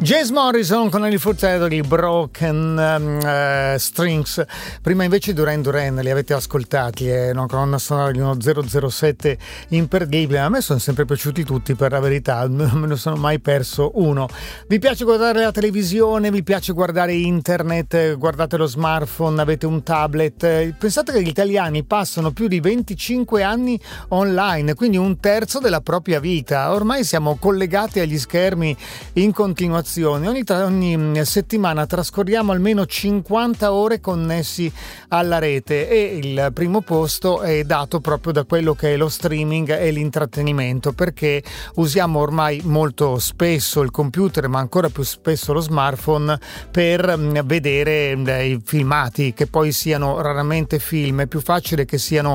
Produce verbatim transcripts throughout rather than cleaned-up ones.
James Morrison con il fortello di Broken um, uh, Strings. Prima invece Duran Duran, li avete ascoltati, è una colonna sonora di uno zero zero sette imperdibile. A me sono sempre piaciuti tutti, per la verità, non me ne sono mai perso uno. Vi piace guardare la televisione, vi piace guardare internet, guardate lo smartphone, avete un tablet. Pensate che gli italiani passano più di venticinque anni online, quindi un terzo della propria vita. Ormai siamo collegati agli schermi in continuazione. Ogni, tra, ogni settimana trascorriamo almeno cinquanta ore connessi alla rete e il primo posto è dato proprio da quello che è lo streaming e l'intrattenimento, perché usiamo ormai molto spesso il computer, ma ancora più spesso lo smartphone, per vedere i filmati, che poi siano raramente film. È più facile che siano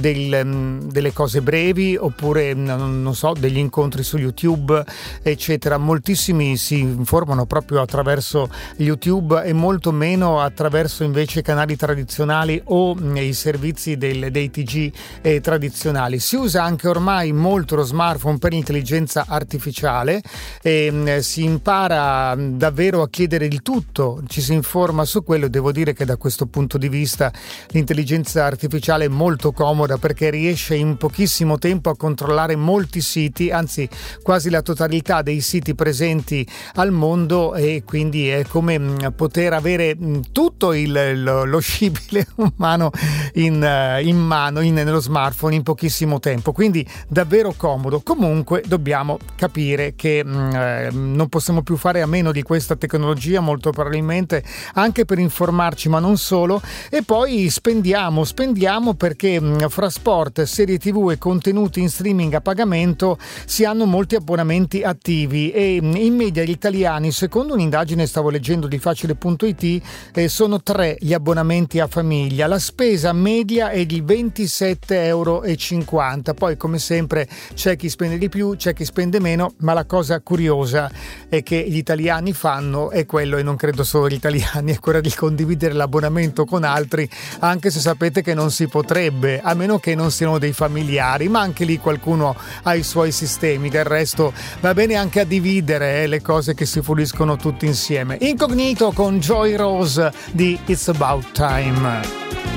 del, delle cose brevi, oppure non so, degli incontri su YouTube, eccetera. Moltissimi si informano proprio attraverso YouTube e molto meno attraverso invece canali tradizionali o i servizi del, dei T G eh, tradizionali. Si usa anche ormai molto lo smartphone per l'intelligenza artificiale e eh, si impara davvero a chiedere il tutto, ci si informa su quello. Devo dire che da questo punto di vista l'intelligenza artificiale è molto comoda, perché riesce in pochissimo tempo a controllare molti siti, anzi quasi la totalità dei siti presenti al mondo, e quindi è come poter avere tutto il, lo, lo scibile umano in, in mano, in, nello smartphone, in pochissimo tempo, quindi davvero comodo. Comunque dobbiamo capire che eh, non possiamo più fare a meno di questa tecnologia, molto probabilmente anche per informarci, ma non solo. E poi spendiamo, spendiamo perché fra sport, serie tv e contenuti in streaming a pagamento si hanno molti abbonamenti attivi, e in media gli italiani, secondo un'indagine stavo leggendo di facile punto it, eh, sono tre gli abbonamenti a famiglia. La spesa media è di ventisette euro e cinquanta. Poi, come sempre, c'è chi spende di più, c'è chi spende meno, ma la cosa curiosa è che gli italiani fanno è quello, e non credo solo gli italiani, è quella di condividere l'abbonamento con altri, anche se sapete che non si potrebbe, a meno che non siano dei familiari, ma anche lì qualcuno ha i suoi sistemi. Del resto va bene anche a dividere eh, le cose che si puliscono tutti insieme. Incognito con Joy Rose di It's About Time.